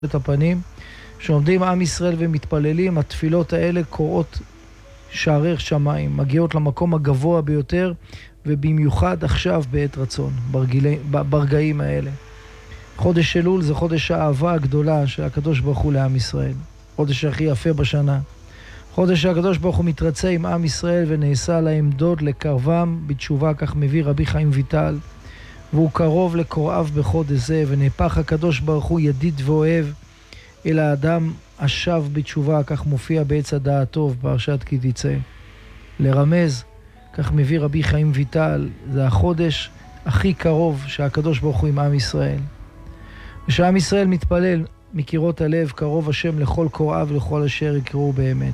את הפנים, שעומדים עם ישראל ומתפללים, התפילות האלה קוראות שערי שמיים, מגיעות למקום הגבוה ביותר, ובמיוחד עכשיו בעת רצון, ברגעים האלה. חודש אלול זה חודש האהבה הגדולה של הקדוש ברוך הוא לעם ישראל. חודש הכי יפה בשנה. חודש שהקדוש ברוך הוא מתרצה עם עם ישראל ונעשה לעמדות לקרבם בתשובה, כך מביא רבי חיים ויטל. והוא קרוב לקוראיו בחודש זה, ונהפך הקדוש ברוך הוא ידיד ואוהב אל האדם השב בתשובה, כך מופיע בעץ הדעת טוב פרשת כי תצא. לרמז, כך מביא רבי חיים ויטל, זה החודש הכי קרוב שהקדוש ברוך הוא עם עם ישראל. ושעם ישראל מתפלל מקירות הלב, קרוב השם לכל קוראיו ולכל אשר יקראו באמת.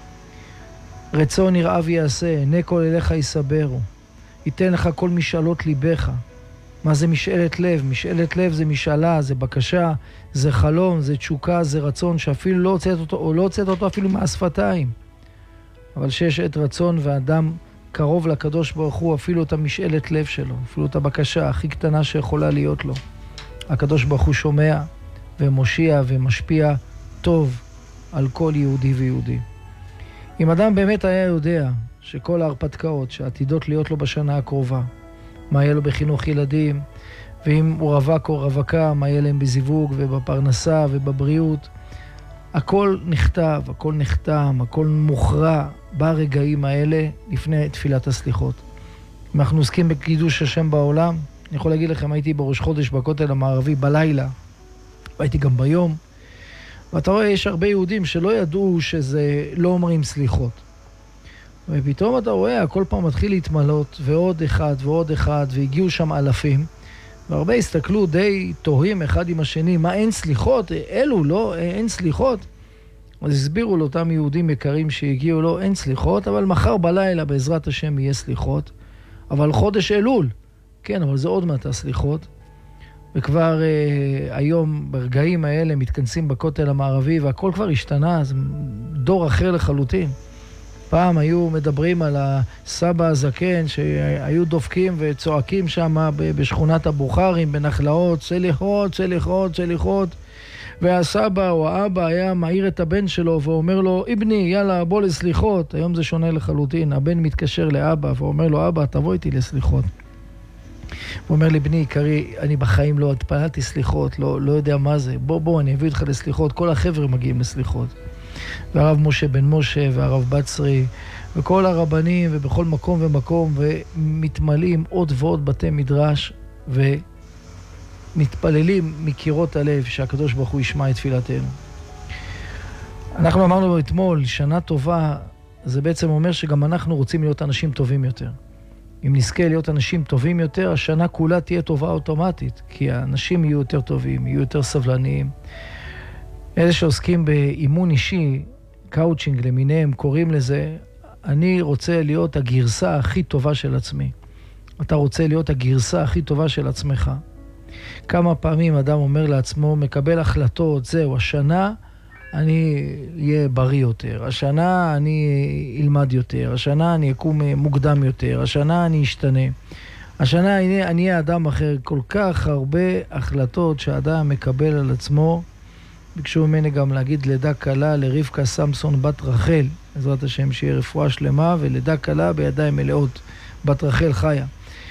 רצון יראה ויעשה, עיני כל אליך יסברו, ייתן לך כל משאלות ליבך. מה זה משאלת לב? משאלת לב זה משאלה, זה בקשה, זה חלום, זה תשוקה, זה רצון שאפילו לא הוצאת אותו, או לא הוצאת אותו אפילו מהשפתיים. אבל שיש עת רצון ואדם קרוב לקדוש ברוך הוא, אפילו את המשאלת לב שלו, אפילו את הבקשה הכי קטנה שיכולה להיות לו. הקדוש ברוך הוא שומע ומושיע ומשפיע טוב על כל יהודי ויהודי. אם אדם באמת היה יודע שכל ההרפתקאות שעתידות להיות לו בשנה הקרובה, מה יהיה לו בחינוך ילדים, ואם הוא רווק או רווקה, מה יהיה להם בזיווג ובפרנסה ובבריאות, הכל נכתב, הכל נחתם, הכל מוכרע ברגעים האלה לפני תפילת הסליחות. אם אנחנו עוסקים בקידוש השם בעולם, אני יכול להגיד לכם, הייתי בראש חודש בכותל המערבי בלילה, והייתי גם ביום, ואתה רואה, יש הרבה יהודים שלא ידעו שזה לא אומרים סליחות. ופתאום אתה רואה, הכל פעם מתחיל להתמלות, ועוד אחד ועוד אחד, והגיעו שם אלפים, והרבה הסתכלו די תוהים אחד עם השני, מה אין סליחות? אלו לא, אין סליחות. אז הסבירו לאותם יהודים יקרים שהגיעו, לא, אין סליחות, אבל מחר בלילה בעזרת השם יהיה סליחות. אבל חודש אלול, כן, אבל זה עוד מעט הסליחות. וכבר היום ברגעים האלה מתכנסים בכותל המערבי, והכל כבר השתנה, זה דור אחר לחלוטין. פעם היו מדברים על הסבא הזקן שהיו דופקים וצועקים שם בשכונת הבוכרים, בנחלאות, סליחות, סליחות, סליחות. והסבא או האבא היה מעיר את הבן שלו ואומר לו, איבני, יאללה, בוא לסליחות. היום זה שונה לחלוטין. הבן מתקשר לאבא ואומר לו, אבא, תבוא איתי לסליחות. הוא אומר לי, בני עיקרי, אני בחיים לא התפללתי סליחות, לא יודע מה זה. בוא, אני אביא אותך לסליחות. כל החבר'ה מגיעים לסליחות. והרב משה בן משה והרב בצרי וכל הרבנים ובכל מקום ומקום, ומתמלאים עוד ועוד בתי מדרש ומתפללים מקירות הלב שהקדוש ברוך הוא ישמע את תפילתנו. אנחנו אמרנו אתמול, שנה טובה, זה בעצם אומר שגם אנחנו רוצים להיות אנשים טובים יותר. אם נזכה להיות אנשים טובים יותר, השנה כולה תהיה טובה אוטומטית, כי האנשים יהיו יותר טובים, יהיו יותר סבלניים. אלה שעוסקים באימון אישי, קאוצ'ינג למיניהם, קוראים לזה, אני רוצה להיות הגרסה הכי טובה של עצמי. אתה רוצה להיות הגרסה הכי טובה של עצמך. כמה פעמים אדם אומר לעצמו, מקבל החלטות, זהו, השנה אני אהיה בריא יותר, השנה אני אלמד יותר, השנה אני אקום מוקדם יותר, השנה אני אשתנה. השנה אני אהיה אדם אחר. כל כך הרבה החלטות שהאדם מקבל על עצמו, ביקשו ממני גם להגיד לידה קלה לרבקה סמסון בת רחל, בעזרת השם שיהיה רפואה שלמה, ולידה קלה בידיים מלאות, בת רחל חיה.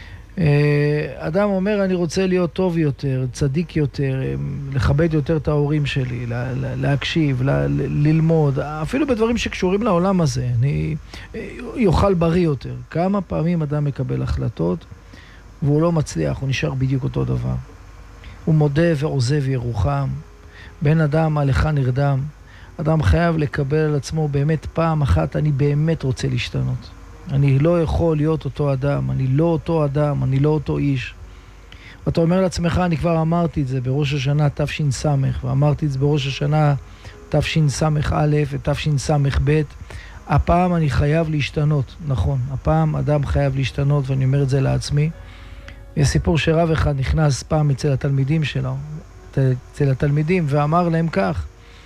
אדם אומר, אני רוצה להיות טוב יותר, צדיק יותר, לכבד יותר את ההורים שלי, להקשיב, ללמוד, אפילו בדברים שקשורים לעולם הזה, אני יוכל בריא יותר. כמה פעמים אדם מקבל החלטות, והוא לא מצליח, הוא נשאר בדיוק אותו דבר. הוא מודה ועוזב ירוחם. בן אדם עליך נרדם. אדם חייב לקבל על עצמו באמת פעם אחת, אני באמת רוצה להשתנות. אני לא יכול להיות אותו אדם, אני לא אותו אדם, אני לא אותו איש. ואתה אומר לעצמך, אני כבר אמרתי את זה בראש השנה תש"ס, ואמרתי את זה בראש השנה תשס"א ותשס"ב. הפעם אני חייב להשתנות, נכון. הפעם אדם חייב להשתנות, ואני אומר את זה לעצמי. יש סיפור שרב אחד נכנס פעם אצל התלמידים שלו, אצל התלמידים, ואמר להם כך,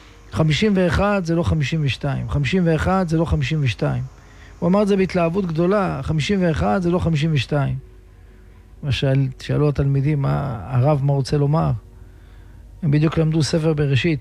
51 זה לא 52, 51 זה לא 52. הוא אמר את זה בהתלהבות גדולה, 51 זה לא 52. שאלו התלמידים, הרב מה רוצה לומר? הם בדיוק למדו ספר בראשית.